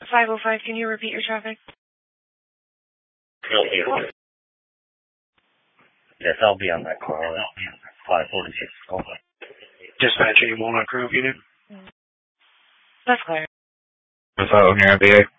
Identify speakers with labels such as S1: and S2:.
S1: 505, can you repeat your traffic?
S2: Yes, I'll be on that call at 546 call.
S3: Dispatcher, you want to group unit?
S1: That's clear.
S4: What's up, on your MBA?